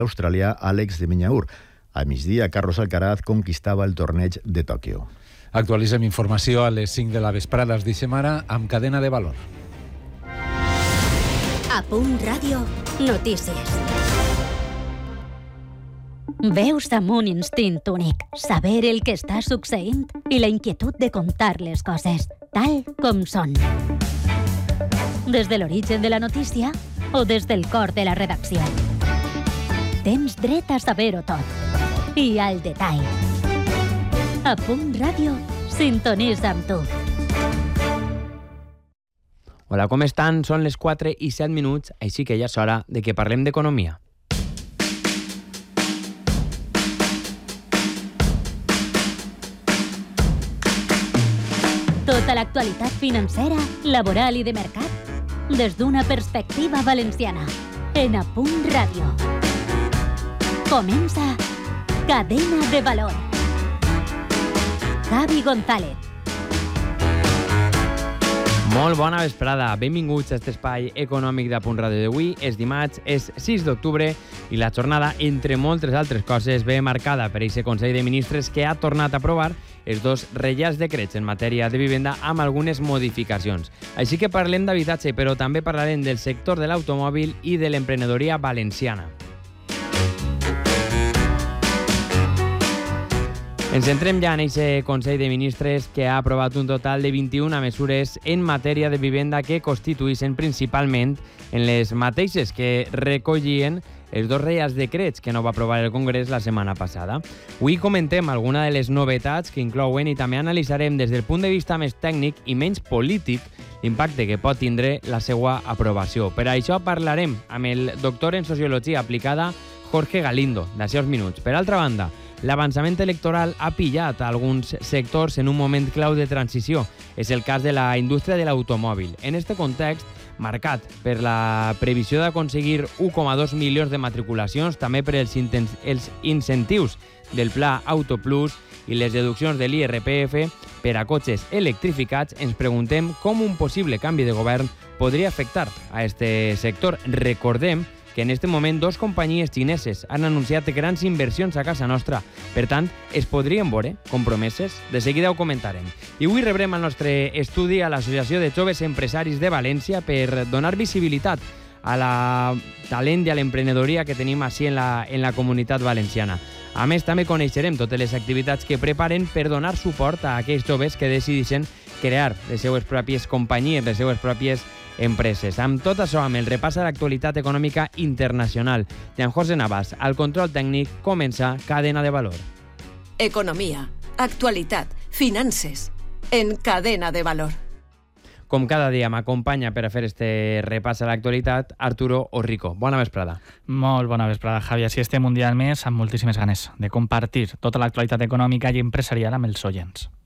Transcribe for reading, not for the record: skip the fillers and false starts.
australià Àlex de Minaur. A migdia, Carlos Alcaraz conquistava el torneig de Tòquio. Actualitzem informació a les 5 de la vesprada. Es deixem ara amb Cadena de Valor. A Punt Ràdio, notícies. Veus amb un instint únic, saber el que està succeint i la inquietud de contar les coses, tal com són. Des de l'origen de la notícia o des del cor de la redacció. Tens dret a saber-ho tot. I al detall. A Punt Ràdio, sintonitza amb tu. Hola, com estan? Són les 4:07, així que ja és hora de que parlem d'economia. Tota l'actualitat financera, laboral i de mercat, des d'una perspectiva valenciana. En A Punt Ràdio. Comença Cadena de Valor. Javi González. Molt bona vesprada, benvinguts a aquest espai econòmic de Punt Ràdio d'avui. És dimarts, és 6 d'octubre i la jornada, entre moltes altres coses, ve marcada per aquest Consell de Ministres que ha tornat a aprovar els dos reials decrets en matèria de vivenda amb algunes modificacions. Així que parlem d'habitatge, però també parlarem del sector de l'automòbil i de l'emprenedoria valenciana. Ens centrem ja en aquest Consell de Ministres que ha aprovat un total de 21 mesures en matèria de vivenda que constituïssin principalment en les mateixes que recollien els dos reials decrets que no va aprovar el Congrés la setmana passada. Avui comentem alguna de les novetats que inclouen i també analitzarem des del punt de vista més tècnic i menys polític l'impacte que pot tindre la seva aprovació. Per això parlarem amb el doctor en Sociologia Aplicada Jorge Galindo, d'ací uns minuts. Per altra banda, l'avançament electoral ha pillat a alguns sectors en un moment clau de transició. És el cas de la indústria de l'automòbil. En aquest context, marcat per la previsió d'aconseguir 1,2 milions de matriculacions, també per els incentius del Pla Auto Plus i les deduccions de l'IRPF per a cotxes electrificats, ens preguntem com un possible canvi de govern podria afectar a aquest sector. Recordem que en aquest moment dos companyies xineses han anunciat grans inversions a casa nostra. Per tant, es podrien veure compromeses? De seguida ho comentarem. I avui rebrem al nostre estudi a l'Associació de Joves Empresaris de València per donar visibilitat a la talent i a l'emprenedoria que tenim així en la comunitat valenciana. A més, també coneixerem totes les activitats que preparen per donar suport a aquells joves que decideixen crear les seues pròpies companyies, les seues pròpies empreses. Amb tot això, amb el repàs a l'actualitat econòmica internacional de José Navas, al control tècnic, comença Cadena de Valor. Economia, actualitat, finances, en Cadena de Valor. Com cada dia m'acompanya per a fer este repàs a l'actualitat Arturo Orrico. Bona vesprada. Molt bona vesprada, Javi. Així estem un dia més amb moltíssimes ganes de compartir tota l'actualitat econòmica i empresarial amb els oients.